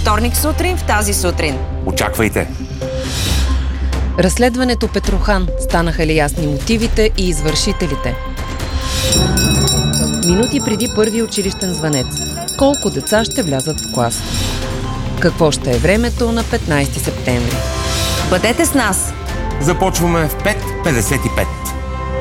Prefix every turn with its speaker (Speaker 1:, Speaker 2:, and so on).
Speaker 1: вторник сутрин в тази сутрин.
Speaker 2: Очаквайте!
Speaker 3: Разследването Петрохан. Станаха ли ясни мотивите и извършителите? Минути преди първи училищен звънец. Колко деца ще влязат в клас? Какво ще е времето на 15 септември?
Speaker 1: Бъдете с нас!
Speaker 2: Започваме в 5:55.